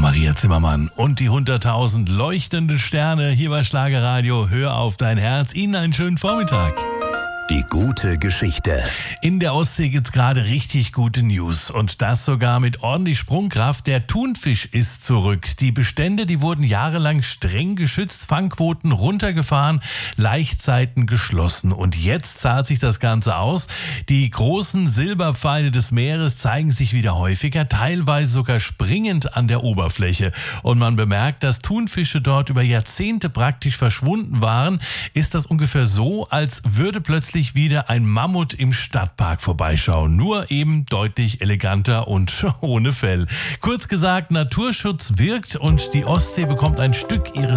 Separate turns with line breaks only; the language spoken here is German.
Maria Zimmermann und die 100.000 leuchtende Sterne hier bei Schlagerradio. Hör auf dein Herz. Ihnen einen schönen Vormittag.
Die gute Geschichte.
In der Ostsee gibt's gerade richtig gute News und das sogar mit ordentlich Sprungkraft. Der Thunfisch ist zurück. Die Bestände, die wurden jahrelang streng geschützt, Fangquoten runtergefahren, Laichzeiten geschlossen und jetzt zahlt sich das Ganze aus. Die großen Silberpfeile des Meeres zeigen sich wieder häufiger, teilweise sogar springend an der Oberfläche und man bemerkt, dass Thunfische dort über Jahrzehnte praktisch verschwunden waren. Ist das ungefähr so, als würde plötzlich wieder ein Mammut im Stadtpark vorbeischauen. Nur eben deutlich eleganter und ohne Fell. Kurz gesagt, Naturschutz wirkt und die Ostsee bekommt ein Stück ihres